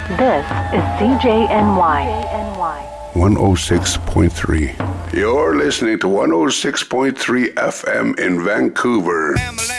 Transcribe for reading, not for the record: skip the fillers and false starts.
This is CJNY. 106.3. You're listening to 106.3 FM in Vancouver.